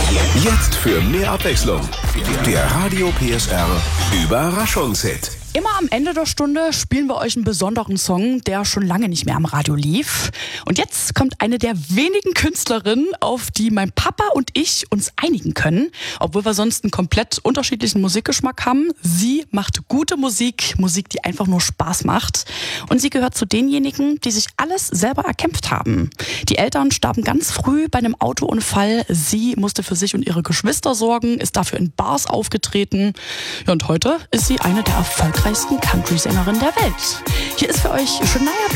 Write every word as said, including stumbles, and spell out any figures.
Jetzt für mehr Abwechslung. Der Radio P S R Überraschungshit. Immer am Ende der Stunde spielen wir euch einen besonderen Song, der schon lange nicht mehr am Radio lief. Und jetzt kommt eine der wenigen Künstlerinnen, auf die mein Papa und ich uns einigen können, obwohl wir sonst einen komplett unterschiedlichen Musikgeschmack haben. Sie macht gute Musik, Musik, die einfach nur Spaß macht. Und sie gehört zu denjenigen, die sich alles selber erkämpft haben. Die Eltern starben ganz früh bei einem Autounfall. Sie musste für sich und ihre Geschwister sorgen, ist dafür in Bars aufgetreten. Ja, und heute ist sie eine der erfolgreichsten Country-Sängerinnen der Welt. Hier ist für euch Shania